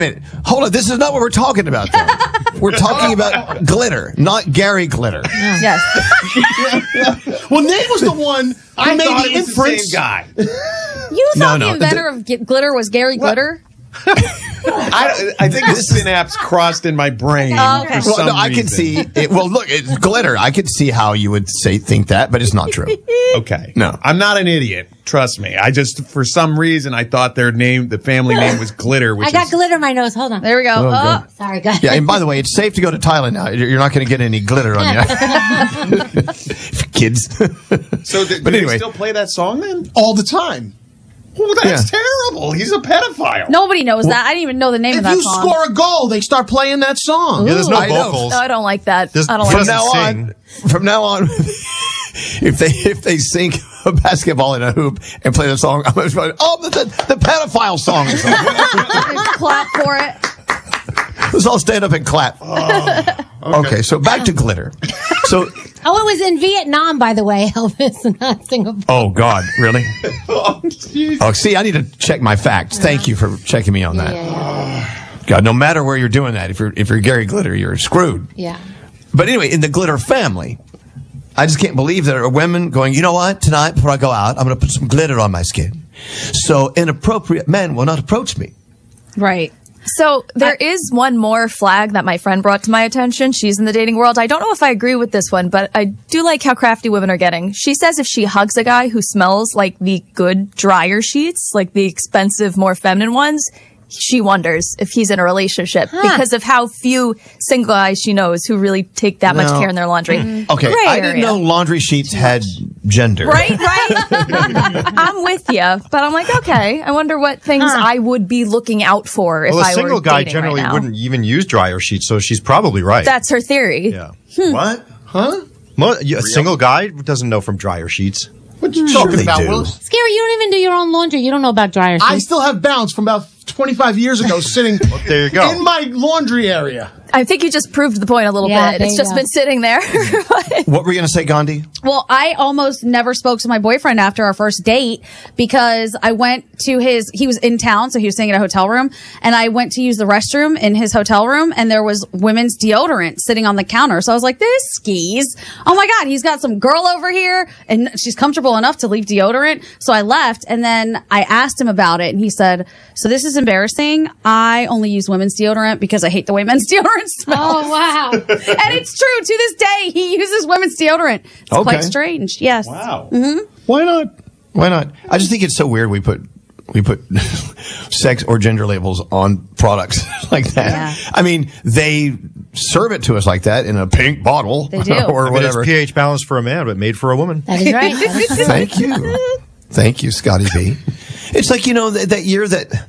minute. Hold on. This is not what we're talking about, though. We're talking about glitter, not Gary Glitter. Yes. Well, Nate was the one who made the inference. The same guy. You thought the inventor of glitter was Gary Glitter? I think the synapse crossed in my brain. Oh, okay. For some I reason. can see it. Well, look, it's glitter. I could see how you would think that, but it's not true. Okay. No. I'm not an idiot. Trust me. I just, for some reason, I thought the family name was Glitter. Which I got glitter in my nose. Hold on. There we go. Oh, Sorry, guys. Yeah, and by the way, it's safe to go to Thailand now. You're not going to get any glitter on you. Kids. So, do But anyway. they still play that song then? All the time. Well, that's terrible. He's a pedophile. Nobody knows that. I didn't even know the name of If that you song. score a goal, they start playing that song. Yeah, there's no I know. vocals. No, I don't like that. There's- I don't from like that. now From now on, if they sink a basketball in a hoop and play the song, I'm going to go, the pedophile song. Clap for it. Let's all stand up and clap. Okay, so back to glitter. So, Oh, it was in Vietnam, by the way, Elvis, not Singapore. oh God, really? Oh, see, I need to check my facts. Thank you for checking me on that. God, no matter where you're doing that, if you're Gary Glitter, you're screwed. Yeah. But anyway, in the Glitter family, I just can't believe there are women going, you know what? Tonight, before I go out, I'm going to put some glitter on my skin. So inappropriate men will not approach me. Right. So there is one more flag that my friend brought to my attention. She's in the dating world. I don't know if I agree with this one, but I do like how crafty women are getting. She says if she hugs a guy who smells like the good dryer sheets, like the expensive, more feminine ones, she wonders if he's in a relationship because of how few single guys she knows who really take that much care in their laundry. Okay, Gray I didn't area. know laundry sheets had gender. Right. I'm with you, but I'm like, okay, I wonder what things I would be looking out for if Well, a I were single guy dating generally right now. wouldn't even use dryer sheets, so she's probably right. That's her theory. Yeah. What? Huh? A single guy doesn't know from dryer sheets. What you Sure talking they about, do. Will? Scary, you don't even do your own laundry. You don't know about dryer sheets. I still have balance from about 25 years ago sitting There you go. in my laundry area. I think you just proved the point a little Yeah, bit. there It's you just go. been sitting there. What were you going to say, Gandhi? Well, I almost never spoke to my boyfriend after our first date because I went to he was in town, so he was staying in a hotel room, and I went to use the restroom in his hotel room, and there was women's deodorant sitting on the counter. So I was like, this skis. Oh my God, he's got some girl over here, and she's comfortable enough to leave deodorant. So I left, and then I asked him about it, and he said, so this is embarrassing. I only use women's deodorant because I hate the way men's deodorant smells. Oh, wow. And it's true. To this day, he uses women's deodorant. It's Okay. quite strange. Yes. Wow. Why not? Why not? I just think it's so weird we put sex or gender labels on products like that. Yeah. I mean, they serve it to us like that in a pink bottle They do. or I mean, whatever. it's pH balanced for a man, but made for a woman. That is right. That is true. Thank you. Thank you, Scotty B. It's like, that year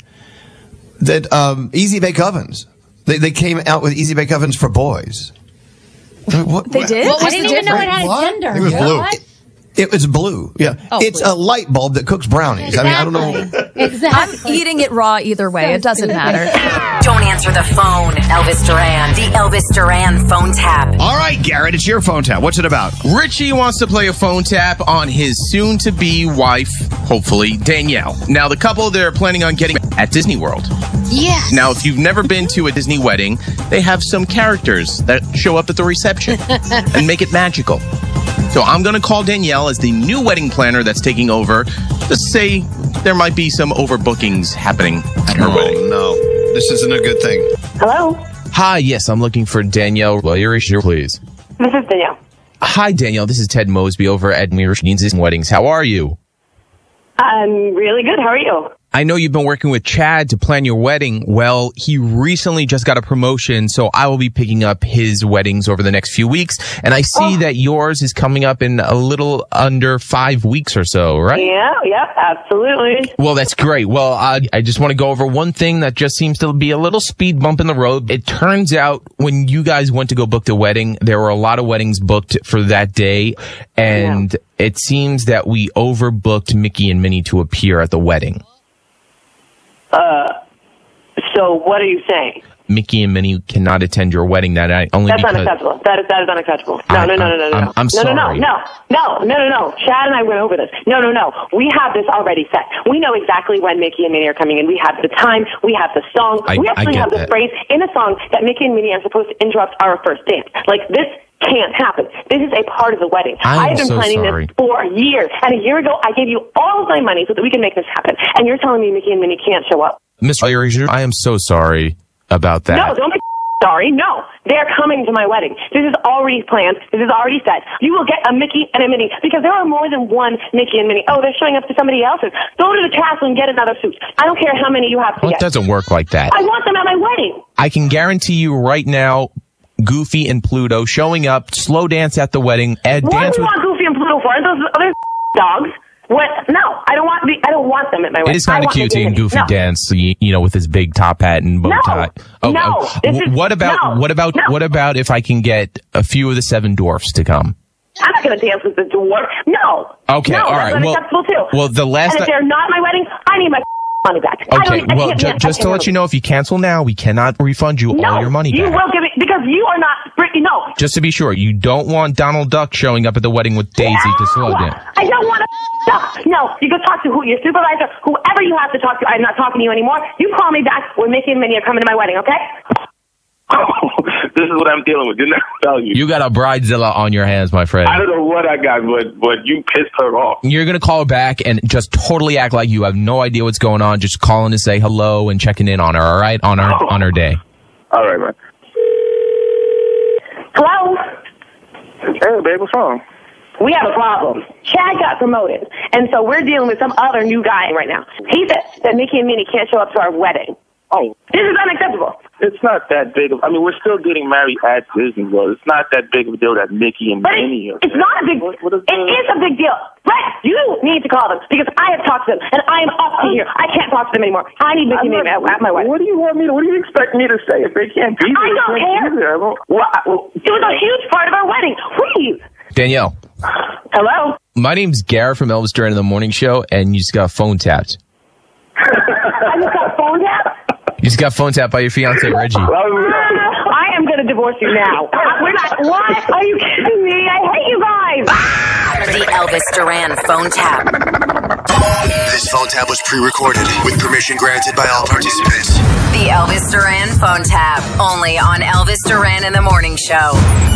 that Easy Bake Ovens, they came out with Easy Bake Ovens for boys. What? They did? What I was didn't the even know it difference? had a What? gender. It was blue. What? It was blue. Yeah. It's a light bulb that cooks brownies. I mean, I don't know. Exactly. Eating it raw either way. It doesn't matter. Don't answer the phone. Elvis Duran. The Elvis Duran phone tap. All right, Garrett, it's your phone tap. What's it about? Richie wants to play a phone tap on his soon-to-be wife, hopefully, Danielle. Now, the couple, they're planning on getting at Disney World. Yes. Now, if you've never been to a Disney wedding, they have some characters that show up at the reception and make it magical. So I'm going to call Danielle as the new wedding planner that's taking over to say there might be some overbookings happening at her wedding. No, this isn't a good thing. Hello, Hi, yes, I'm looking for Danielle. Well, your issue, please. this is Danielle. Hi, Danielle. This is Ted Mosby over at Mirachin's Weddings. How are you? I'm really good. How are you? I know you've been working with Chad to plan your wedding. Well, he recently just got a promotion, so I will be picking up his weddings over the next few weeks. And I see that yours is coming up in a little under 5 weeks or so, right? Yeah, absolutely. Well, that's great. Well, I just want to go over one thing that just seems to be a little speed bump in the road. It turns out when you guys went to go book the wedding, there were a lot of weddings booked for that day. And it seems that we overbooked Mickey and Minnie to appear at the wedding. So what are you saying? Mickey and Minnie cannot attend your wedding that night only That's because unacceptable. That is unacceptable. No. I'm sorry. No. Chad and I went over this. No. We have this already set. We know exactly when Mickey and Minnie are coming in. We have the time. We have the song. We actually have the phrase in a song that Mickey and Minnie are supposed to interrupt our first dance. Like, this can't happen. This is a part of the wedding. I've been planning this for years. And a year ago, I gave you all of my money so that we can make this happen. And you're telling me Mickey and Minnie can't show up? Mr. Erasure, I am so sorry about that. No, don't be sorry. No. They're coming to my wedding. This is already planned. This is already set. You will get a Mickey and a Minnie because there are more than one Mickey and Minnie. Oh, they're showing up to somebody else's. Go to the castle and get another suit. I don't care how many you have to get. It doesn't work like that. I want them at my wedding. I can guarantee you right now, Goofy and Pluto showing up, slow dance at the wedding, What do you want Goofy and Pluto for? Are those other dogs? What? No, I don't want them at my wedding. It is kind of cute seeing Goofy dance, with his big top hat and bow tie. What about if I can get a few of the 7 dwarfs to come? I'm not going to dance with the dwarf. No. Okay, no, all right. That's unacceptable too. Well, the last. And if they're not at my wedding, I need my money back. Okay, well, just to let you know, if you cancel now, we cannot refund you all your money back. You will give it because you are not. No. Just to be sure, you don't want Donald Duck showing up at the wedding with Daisy to slow down. I don't want to. No, you go talk to your supervisor, whoever you have to talk to. I'm not talking to you anymore. You call me back when Mickey and Minnie are coming to my wedding, okay? This is what I'm dealing with. Didn't I tell you? You got a bridezilla on your hands, my friend. I don't know what I got, but you pissed her off. You're going to call her back and just totally act like you have no idea what's going on, just calling to say hello and checking in on her, all right? On her day. All right, man. Hello? Hey, babe, what's wrong? We have a problem. Chad got promoted, and so we're dealing with some other new guy right now. He said that Mickey and Minnie can't show up to our wedding. Oh. This is unacceptable. It's not that big of... I mean, we're still getting married at Disney World. It's not that big of a deal that Mickey and Minnie are... It's not a big... It is a big deal. Brett, you need to call them because I have talked to them, and I am up to here. I can't talk to them anymore. I need Mickey and Minnie at my wedding. What do you want me to... What do you expect me to say if they can't be there? I don't care. It was a huge part of our wedding. Please. Danielle. Hello? My name's Garrett from Elvis Duran in the Morning Show, and you just got phone tapped. I just got phone tapped? You just got phone tapped by your fiance, Reggie. I am going to divorce you now. We're not... What? Are you kidding me? I hate you guys. The Elvis Duran phone tap. This phone tap was pre-recorded with permission granted by all participants. The Elvis Duran phone tap. Only on Elvis Duran in the Morning Show.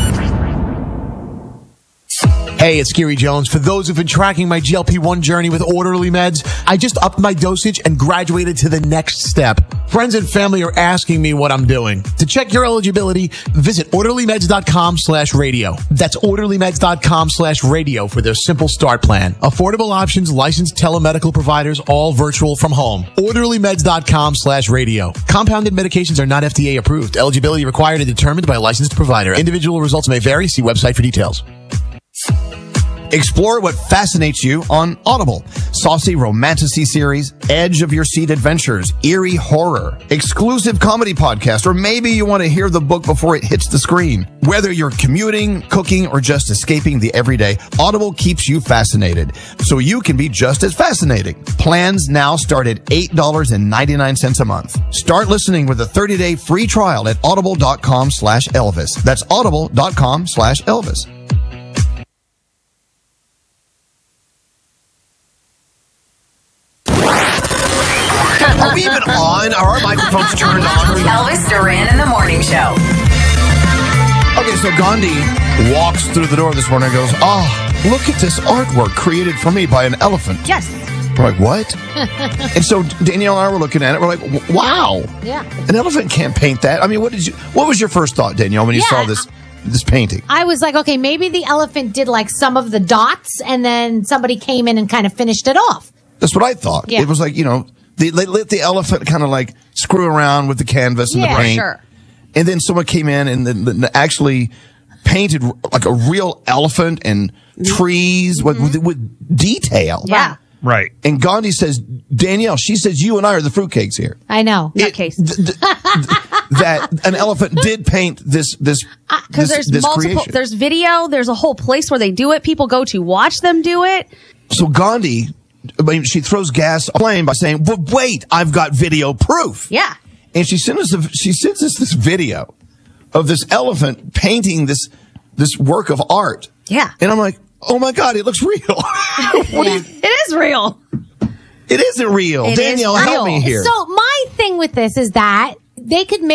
Hey, it's Gary Jones. For those who've been tracking my GLP-1 journey with Orderly Meds, I just upped my dosage and graduated to the next step. Friends and family are asking me what I'm doing. To check your eligibility, visit orderlymeds.com/radio. That's orderlymeds.com/radio for their simple start plan. Affordable options, licensed telemedical providers, all virtual from home. orderlymeds.com/radio. Compounded medications are not FDA approved. Eligibility required and determined by a licensed provider. Individual results may vary. See website for details. Explore what fascinates you on Audible. Saucy romantasy series, edge of your seat adventures, eerie horror, exclusive comedy podcast, or maybe you want to hear the book before it hits the screen. Whether you're commuting, cooking, or just escaping the everyday, Audible keeps you fascinated so you can be just as fascinating. Plans now start at $8.99 a month. Start listening with a 30-day free trial at audible.com/Elvis. That's audible.com/Elvis. Are we even on? Are our microphones turned on? Elvis Duran in the Morning Show. Okay, so Gandhi walks through the door this morning and goes, look at this artwork created for me by an elephant. Yes. We're like, what? And so Danielle and I were looking at it. We're like, wow. Yeah. An elephant can't paint that. I mean, what was your first thought, Danielle, when you saw this painting? I was like, okay, maybe the elephant did like some of the dots and then somebody came in and kind of finished it off. That's what I thought. Yeah. It was like, they let the elephant kind of like screw around with the canvas and the paint. Sure. And then someone came in and then actually painted like a real elephant and trees with detail. Yeah. Right. And Gandhi says, Danielle, she says, you and I are the fruitcakes here. I know. Nutcase. That an elephant did paint this because there's multiple, creation. there's video, there's a whole place where they do it. People go to watch them do it. So Gandhi, she throws gas on the flame by saying, but wait, I've got video proof. Yeah. and she sends us this video of this elephant painting this work of art. Yeah. And I'm like, oh my God, it looks real. It is real. It isn't real. It Danielle, is help real. me here. So my thing with this is that they could make